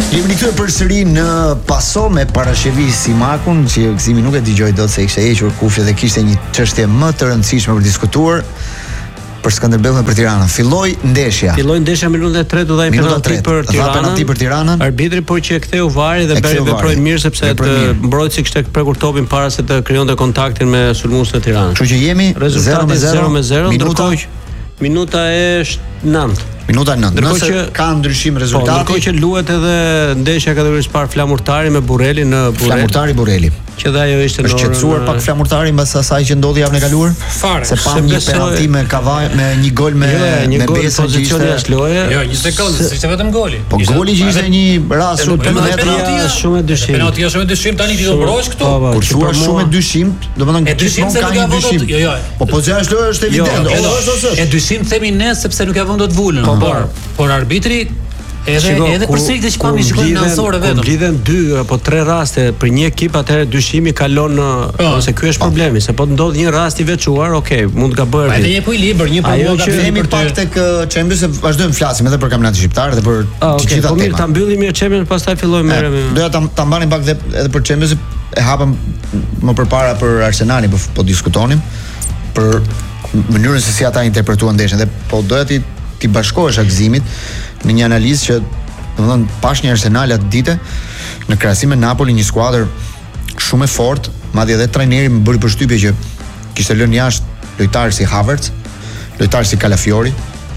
Jemi rikthyer përsëri në Paso me Parashevi Simakun, që Gëzimi nuk e dëgjoi dot se ishte hequr kufjet dhe kishte një çështje më të rëndësishme për diskutuar për Skënderbellën dhe për Tiranën. Filloi ndeshja minutën e 3 u dha penalti për Tiranën. Arbitri po që e ktheu vari dhe bëri veprojnë mirë sepse mbrojtësi kishte prekur topin para se të krijonte kontaktin me sulmuesin e Tiranës. Kështu që jemi 0-0, ndërkohë minuta e 9. Minuta 9. Nëse ka ndryshim rezultati. Ndërkohë që luhet edhe ndeshja kategorisë parë Flamurtari me Burreli në Burreli. Që dhe ajo ishte është qetësuar pak Flamurtari mbas asaj që ndodhi javën e kaluar. Se pa një penalti me Kavaj me një gol me Besa që ishte jashtë loje. Jo, një sekondë, ishte vetëm goli. Po goli që ishte një rast shumë e dyshim. Penaltia shumë e dyshim tani ti do brosh këtu. Kur thua shumë e dyshim, domethënë dyshim se nuk ka dyshim. Jo. Po jashtë loje është evident. E dyshim themi ne sepse nuk ka vënë dot vulën. Por arbitri edhe përsëri këtë çpami shikojnë në ansore vetëm. Lidhen 2 apo 3 raste për një ekip, atëherë dyshimi kalon ose ky është problemi, se po ndodh një rast i veçuar, okay, mund të bëhet. Edhe një ekuilibër, një problem që themi pak tek Champions, se vazhdojmë flasim edhe për kampionatin shqiptar dhe për të gjitha temat. Po ta mbyllim mirë Champions, pastaj fillojmë merrem. Doja ta mbanim pak edhe për Champions, e hapëm më përpara për Arsenalin, po diskutonim për mënyrën se si ata interpretuan ndeshjen dhe po doja ti bashkohesh Gëzimit në një analizë që domethënë pash një Arsenal atë ditë në krahasim me Napoli, një skuadër shumë e fortë, madje edhe trajneri më bëri përshtypje që kishte lënë jashtë lojtarë si Havertz, lojtarë si Calafiori,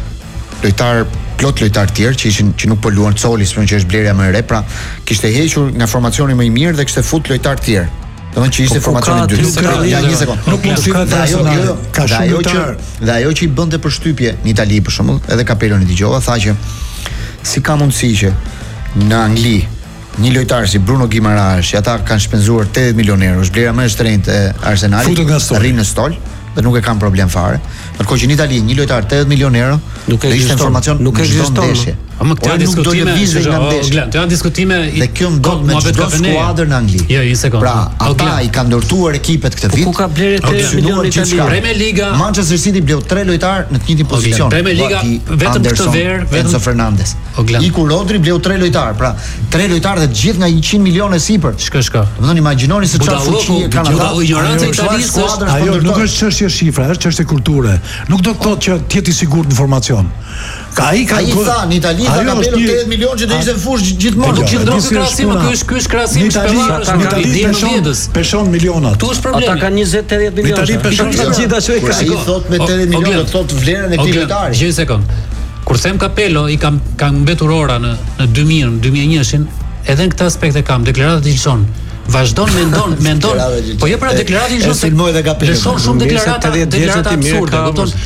plot lojtarë tjerë që nuk po luan Colis, që është blerja më e re, pra kishte hequr nga formacioni më i mirë dhe kishte fut lojtarë tjerë. Domethënë që ishte formacioni i dytë. Ja një sekond. Nuk mund të dhe ajo që i bënte përshtypje në Itali për shembull, edhe Capelloni dëgjova, tha që si ka mundësi që në Angli një lojtar si Bruno Guimaraes, që ata kanë shpenzuar 80 milionë euro, është blera më e shtrenjtë e Arsenalit, rrin në stol dhe nuk e kanë problem fare. Ndërkohë që në Itali një lojtar 80 milionë euro dhe ishte informacion nuk ekziston. Ama këto janë diskutime dhe kjo ndodh me çdo skuadër në Angli. Jo, një sekond. Pra, ata i kanë ndërtuar ekipet këtë vit. Ku ka blerë 8 milionë italianë? Premier Liga, Manchester City bleu 3 lojtar në të njëjtin pozicion. Premier Liga vetëm këtë verë, Enzo Fernandez. Iku Rodri bleu 3 lojtar, pra 3 lojtar dhe të gjithë nga 100 milionë sipër. Shko. Domethënë imagjinoni se çfarë fuqi kanë ata. Ignoranca italiane është ajo nuk është çështje shifra, është çështje kulture. Nuk do të thotë që ti je i sigurt në informacion. Ai tha në Itali ka bërë 80 milionë që do ishte fush gjithmonë. Nuk qëndron ky krahasim, ky është krahasim shpellarësh në Itali peshon milionat. Tu është problemi. Ata kanë 20-80 milionë. Itali peshon gjithashtu. Ai thot me 80 milionë do thot vlerën e këtij lojtari. Një sekond. Kur them Capello i kanë mbetur ora në 2000, 2001-shin, edhe në këtë aspekt e kam deklaratat e Ilson. Vazhdon mendon. Po jo për deklaratin Ilson. Filmoi dhe Capello. Lëshon shumë deklarata absurde, kupton?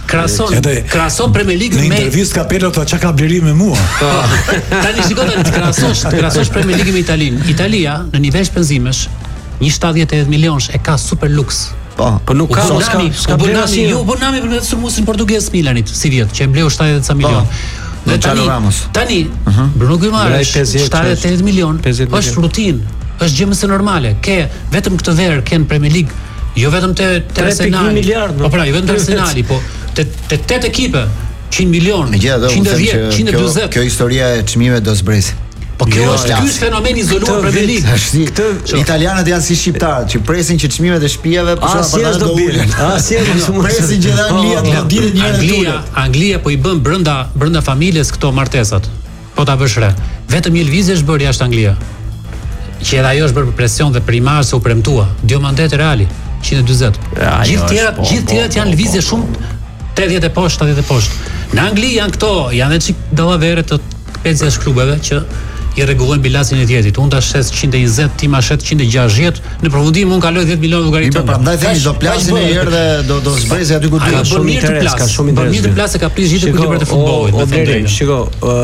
Krahason Premier League me në intervistë Capello tha çka ka bleri me mua. Tani shikoj krahasosh Premier League me Italinë. Italia në nivel shpenzimesh 1.78 milionë e ka super luks. Po nuk ka ska Bonami, jo Bonami për sulmuesin portugez Milanit, si vjet, që e bleu 70 milionë. Dhe tani Bruno Guimaraes 78 milionë është rutinë, është gjë më se normale. Ke vetëm këtë verë në Premier League, jo vetëm te Arsenali. Po pra, jo vetëm te Arsenali, po te 8 ekipe, 100 milionë, 110, 140. Kjo historia e çmimeve do zbresi. Po kjo është fenomen izoluar Premier League. Këtë italianët janë si shqiptarët që presin që çmimet e shtëpive po sa do ulin. Presin që Anglia do ditë një herë. Anglia po i bën brenda familjes këto martesat. Po ta bësh re. Vetëm një lëvizje është bërë jashtë Anglia. Që edhe ajo është bërë për presion dhe për imazh se u premtua. Diomandete Reali 140. Gjithë tjerat janë lëvizje shumë 80 e poshtë, 70 e poshtë. Në Angli janë këto, janë edhe çik dallavere të 50 klubeve që i rregullojnë bilancin e tjetrit. Unë tash shes 120, ti ma shet 160, në përfundim unë kaloj 10 milionë llogaritë. Prandaj themi do plasin një herë dhe do zbrezi aty ku duhet. Shumë interes, ka shumë interes. Mirë të plasë ka prish gjithë ekuilibrat e futbollit. Shiko,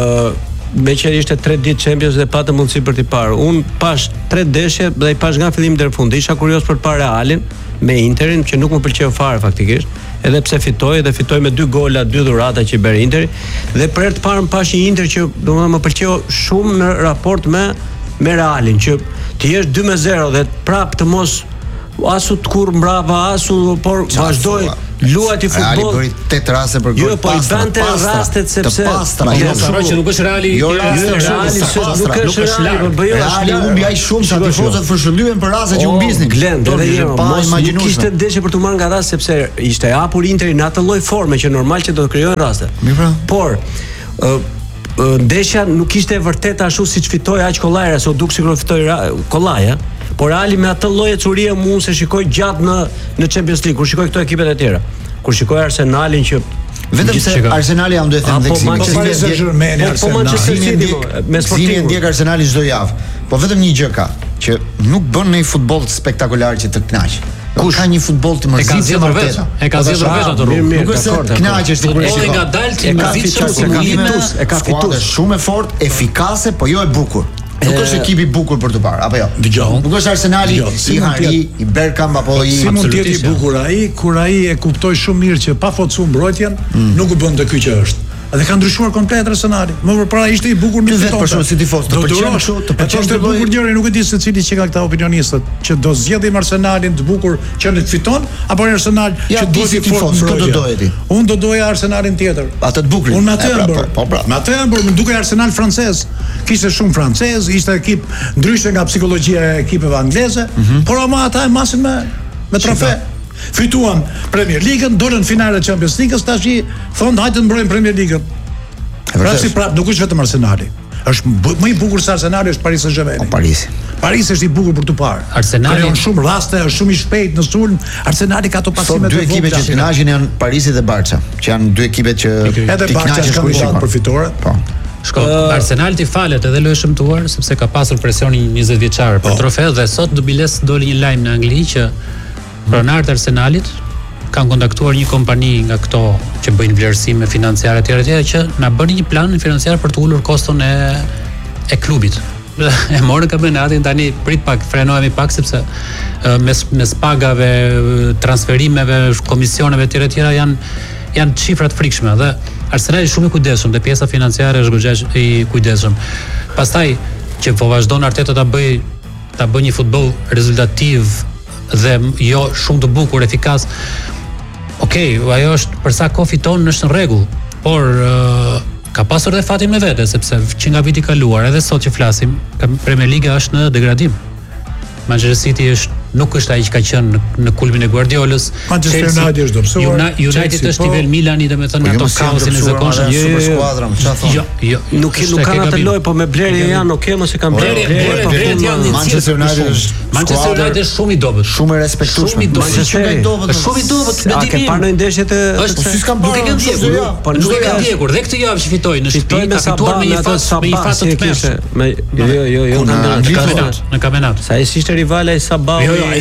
me që ishte 3 ditë Champions dhe patë mundësi për t'i parë. Unë pash 3 ndeshje dhe i pash nga fillimi deri në fund. Isha kurioz për të parë Realin me Interin, që nuk më pëlqeu fare faktikisht. Edhe pse fitoi me 2 gola, 2 dhurata që i bëri Interi, dhe për herë të parë pash një Inter që domethënë më pëlqeu shumë në raport me Realin, që ti jesh 2-0 dhe prap të mos asu të kur mbrava, por luajti futboll. Reali bëri 8 raste për gol. Jo, po i bante rastet sepse që nuk është Reali. Jo, Reali nuk është Reali, po jo. Reali humbi aq shumë sa tifozët fshëllyen për raste që humbisnin. Glend, mos nuk kishte ndeshje për të marrë nga rast sepse ishte hapur Interi në atë lloj forme që normal që do të krijojnë raste. Por ndeshja nuk ishte e vërtetë ashtu siç fitoi aq Kollajra, se u duk sikur fitoi Kollaja. Por Reali me atë lloj ecurie mund se shikoj gjatë në Champions League, kur shikoj këto ekipet e tjera. Kur shikoj Arsenalin që vetëm se Arsenali jam duhet të them tek po Manchester City me Sporting ndjek Arsenali çdo javë. Po vetëm një gjë ka, që nuk bën një futboll spektakolar që të kënaq. Kush ka një futboll të mërzitshëm vërtet? E ka zgjedhur vetë atë rrugë. Nuk është se kënaqesh ti kur e shikon. Nga dalë ti e ka fituar shumë e fortë, efikase, po jo e bukur. Nuk është ekipi i bukur për të parë, apo jo? Dgjoj. Nuk është Arsenali i Henry, i Bergkamp apo i si mund të jetë i bukur ai kur ai e kuptoi shumë mirë që pa fotsu mbrojtjen nuk u bën të ky që është. Dhe ka ndryshuar komplet Arsenali. Më përpara ishte i bukur me fiton. Për shkak si tifoz, të pëlqen kështu, të pëlqen të bukur gjëri, nuk e di se cili që ka këta opinionistët, që do zgjedhim Arsenalin të bukur që ne fiton apo Arsenal që do të tifoz, ç'do do doje ti? Unë do doja Arsenalin tjetër. Atë të bukurin. Unë me atë më duke Arsenal francez. Kishte shumë francez, ishte ekip ndryshe nga psikologjia e ekipeve angleze, por ama ata e masin me trofe. Fituan Premier League-ën, dolën në finale të Champions League-s, tash i thonë hajde të mbrojmë Premier League-ën. Nuk është vetëm Arsenali. Është më i bukur se Arsenali është Paris Saint-Germain. Paris është i bukur për të parë. Arsenali ka shumë raste, është shumë i shpejt në sulm. Arsenali ka to pasime të vogla. Dy ekipet që kënaqen janë Parisi dhe Barça, që janë dy ekipet që edhe Barça ka qenë përfitore. Po. Arsenal ti falet edhe lojë shëmtuar sepse ka pasur presionin 20 vjeçar për trofe dhe sot do biles doli një lajm në Angli që pronarët e Arsenalit kanë kontaktuar një kompani nga këto që bëjnë vlerësime financiare të tjera që na bënë një plan financiar për të ulur koston e klubit. E morën kampionatin, tani prit pak, frenohemi pak sepse mes pagave, transferimeve, komisioneve të tjera janë cifra të frikshme dhe Arsenali shumë i kujdesshëm dhe pjesa financiare është goxha i kujdesshëm. Pastaj që po vazhdon Arteta ta bëj një futboll rezultativ dhe jo shumë të bukur, efikas. Okej, ajo është për sa kohë fiton është në rregull, por ka pasur edhe fatin me vete sepse që nga viti i kaluar edhe sot që flasim, Premier Liga është në degradim. Manchester City nuk është ai që ka qenë në kulmin e Guardiolës. Manchester United është dobësuar. United është nivel Milani, domethënë ato kaosin e zakonshëm. Super skuadra, çfarë thon? Nuk kanë atë lojë, po me blerje janë okay, mos e kanë blerje. Manchester United është shumë i dobët. Shumë i respektueshëm. Manchester është shumë i dobët me dikim. Ke parë në ndeshjet e po si s'kan parë. Nuk e kanë ndjekur. Po nuk e kanë ndjekur. Dhe këtë javë që fitoi në shtëpi, ka fituar me një fat të tmerrshëm. Jo, në kampionat. Sa ishte rivale i Sabau.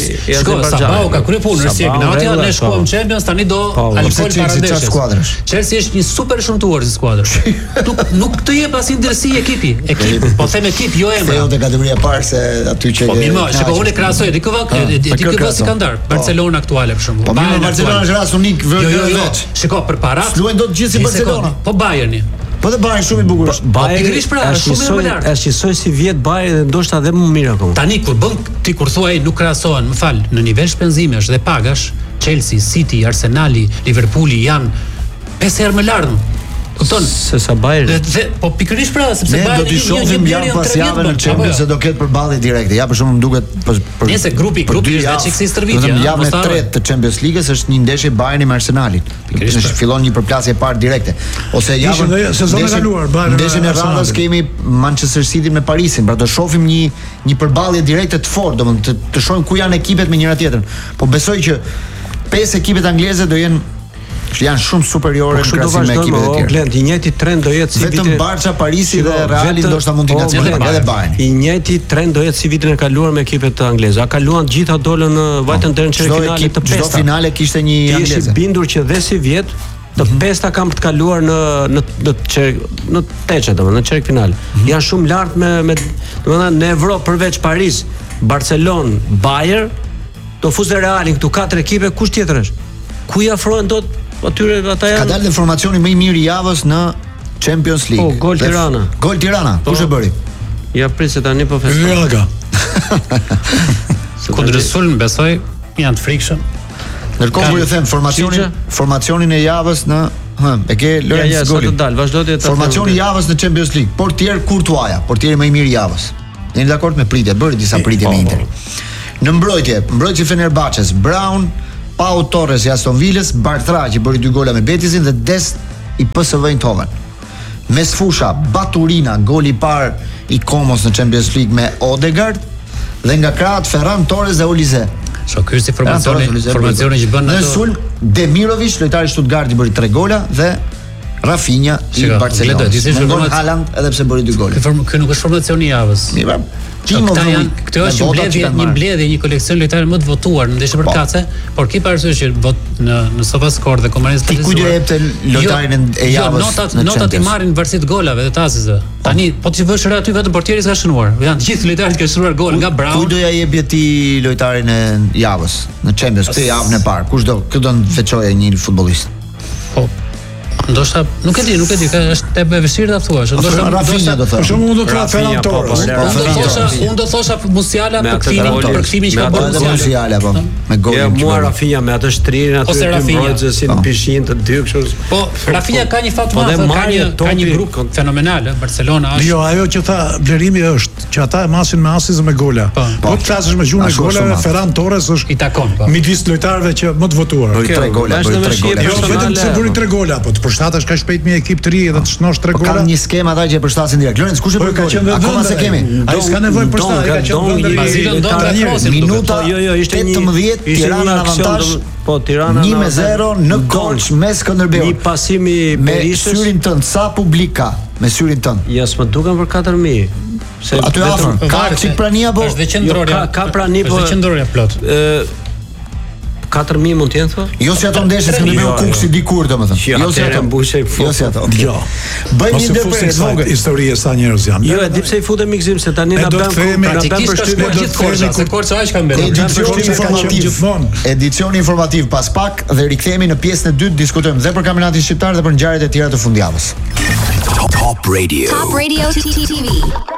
Sabau ka kryer punën si Ignatia, ne shkojmë Champions, tani do alkol para ndeshjes. Chelsea është një super shëmtuar si skuadër. Nuk të jep as interesi ekipi. Po them ekip jo emra. Jo te kategoria parë se aty që po mirë, shikoj unë krahasoj dikë si kanë dar. Barcelona aktuale për shembull. Po mirë, Barcelona është rast unik vetë. Shikoj për para. Luajnë dot gjithë si Barcelona. Po Bayerni. Po dhe Bayern shumë i bukur është. Bayern shumë më lart. Është qisoj si vjet Bayern dhe ndoshta edhe më mirë akoma. Tani kur bën ti kur thua ai nuk krahasohen, më fal, në nivel shpenzimesh dhe pagash, Chelsea, City, Arsenali, Liverpooli janë 5 herë më lart. Kupton? Se sa Bayern. Po pikërisht pra, sepse Bayern do të shohim javën pas javë në Champions se do ketë përballje direkte. Ja për shkakun duket për nëse grupi është vetë çiksi stërvitje. Në javën e tretë të Champions League-s është një ndeshje Bayerni me Arsenalin. Pikërisht fillon një përplasje e parë direkte. Ose javën sezoni e kaluar Bayern. Ndeshjen e radhës kemi Manchester City me Parisin, pra do shohim një përballje direkte të fortë, domethënë të shohim ku janë ekipet me njëra tjetrën. Po besoj që 5 ekipet angleze do jenë shumë superiore në krahasim me ekipet e tjera. Glend, i njëjti trend do jetë si vitin. Vetëm Barça, Parisi dhe Reali ndoshta mund të ngacmojnë edhe Bayern. I njëjti trend do jetë si vitin e kaluar me ekipet angleze. A kaluan gjitha dolën vajtën deri në çerfinale të pesta. Çdo finale kishte një angleze. Ti je bindur që dhe si vjet të pesta kanë për të kaluar në teçe domethënë në çerfinal. Janë shumë lart me domethënë në Evropë përveç Paris, Barcelonë, Bayern, do fuzë Realin këtu 4 ekipe, kush tjetër është? Ku i afrohen dot atyre ata janë. Ka dalë informacioni më i mirë i javës në Champions League. Po, Gol Tirana. Gol Tirana, kush e bëri? Ja prit se tani po festoj. Raga. Kundër sulm besoj janë të frikshëm. Ndërkohë ju them formacionin e javës në e ke Lorenz Golin. Formacioni i javës në Champions League. Portier Courtois, portieri më i mirë i javës. Jeni dakord me pritje, bëri disa pritje me Inter. Në mbrojtje Fenerbahçes, Brown, Pau Torres i Aston Villas, Bartra që bëri 2 gola me Betisin dhe Dest i PSV Eindhoven. Mesfusha, Baturina, goli i parë i Komos në Champions League me Odegaard dhe nga krahët Ferran Torres dhe Olise. Ky është formacioni që bën ato. Në sulm Demirovic, lojtari i Stuttgartit bëri 3 gola dhe Rafinha i Barcelonës. Gol Haaland edhe pse bëri 2 gola. Ky nuk është formacioni i javës. Mirë. Këtë është një mbledhje, një koleksion lojtarë më të votuar në ndeshje përkatëse, por ki parasysh që në SofaScore dhe Komarisë ti kujt do jepte lojtarin e javës. Notat i marrin varësi të golave dhe tasëve. Tani po ti vësh aty vetëm portieri s'ka shënuar. Janë të gjithë lojtarët që kanë shënuar gol nga Brown. Kujt do ja jepje ti lojtarin e javës në Champions këtë javën e parë? Kush do veçoje një futbollist? Po ndoshta nuk e di, është e vështirë ta thuash. Ndoshta Rafinha do thosh. Për shembull do kraha Ferran Torres. Unë do thosha Musiala për kthimin që ka bërë Musiala po. Me golin. Ja mua Rafinha me atë shtririn aty në Brojzësin pishin të dy kështu. Po Rafinha ka një fat të madh, ka një grup fenomenal, Barcelona është. Jo, ajo që tha Blerimi është që ata e masin me asist me gola. Po të flasësh me gjuhën e golave, Ferran Torres është i takon po. Midis lojtarëve që më të votuar. Bëri 3 gola, Jo vetëm se bëri 3 gola, po të përshtatesh kaq shpejt me ekip të ri dhe të shnosh 3 gola. Ka një skemë ata që e përshtasin direkt. Lorenz, kush e bën golin? Akoma se kemi. Ai s'ka nevojë përshtatje, ka qenë minuta. Jo, ishte 18 Tirana në avantazh. Po Tirana 1-0 në Korç me Skënderbeu. Një pasim i Berishës. Me syrin tënd, sa publik ka me syrin tënd? Ja s'më duken për 4000. Se aty afër. Ka çik prania po. Është qendrorja. Ka prani po. Është qendrorja plot. 4000 mund të jenë thonë? Jo si ato ndeshje që Skënderbeu Kuksi dikur domethënë. Jo si ato mbushej fut. Jo si ato. Jo. Bëjmë një ndërprerje vogël. Historia sa njerëz janë. Jo, e di pse i futem mikzim se tani na bën përshtypje gjithë Korça, se Korça aq kanë mbetur. Edicioni informativ pas pak dhe rikthehemi në pjesën e dytë, diskutojmë dhe për kampionatin shqiptar dhe për ngjarjet e tjera të fundjavës. Top Radio TV.